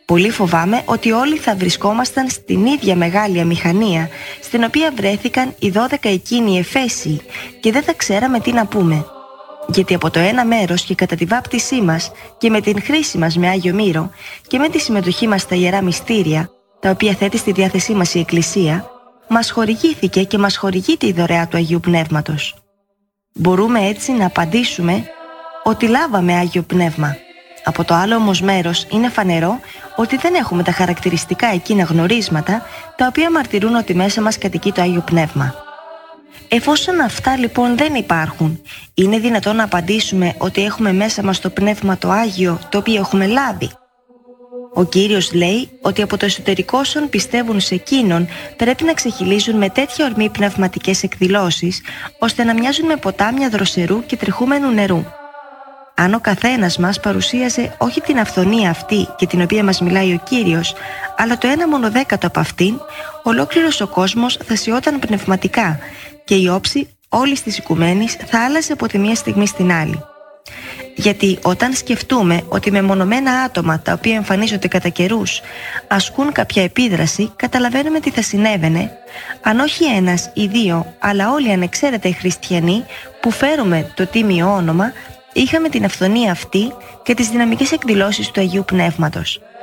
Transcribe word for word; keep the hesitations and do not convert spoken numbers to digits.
Πολύ φοβάμαι ότι όλοι θα βρισκόμασταν στην ίδια μεγάλη αμηχανία στην οποία βρέθηκαν οι δώδεκα εκείνοι Εφέσιοι και δεν θα ξέραμε τι να πούμε. Γιατί από το ένα μέρος και κατά τη βάπτισή μας και με την χρήση μας με Άγιο Μύρο και με τη συμμετοχή μας στα Ιερά Μυστήρια, τα οποία θέτει στη διάθεσή μας η Εκκλησία, μας χορηγήθηκε και μας χορηγείται η δωρεά του Αγίου Πνεύματος. Μπορούμε έτσι να απαντήσουμε ότι λάβαμε Άγιο Πνεύμα. Από το άλλο όμως μέρος είναι φανερό ότι δεν έχουμε τα χαρακτηριστικά εκείνα γνωρίσματα τα οποία μαρτυρούν ότι μέσα μας κατοικεί το Άγιο Πνεύμα. Εφόσον αυτά λοιπόν δεν υπάρχουν, είναι δυνατόν να απαντήσουμε ότι έχουμε μέσα μας το Πνεύμα το Άγιο το οποίο έχουμε λάβει? Ο Κύριος λέει ότι από το εσωτερικό όσων πιστεύουν σε Εκείνον πρέπει να ξεχυλίζουν με τέτοια ορμή πνευματικές εκδηλώσεις, ώστε να μοιάζουν με ποτάμια δροσερού και τρεχούμενου νερού. Αν ο καθένας μας παρουσίαζε όχι την αυθονία αυτή και την οποία μας μιλάει ο Κύριος, αλλά το ένα μονοδέκατο από αυτήν, ολόκληρος ο κόσμος θα σιώταν πνευματικά και η όψη όλης της οικουμένης θα άλλαζε από τη μία στιγμή στην άλλη. Γιατί όταν σκεφτούμε ότι μεμονωμένα άτομα τα οποία εμφανίζονται κατά καιρούς ασκούν κάποια επίδραση, καταλαβαίνουμε τι θα συνέβαινε αν όχι ένας ή δύο, αλλά όλοι ανεξαίρετα οι χριστιανοί που φέρουμε το τίμιο όνομα είχαμε την αυθονία αυτή και τις δυναμικές εκδηλώσεις του Αγίου Πνεύματος.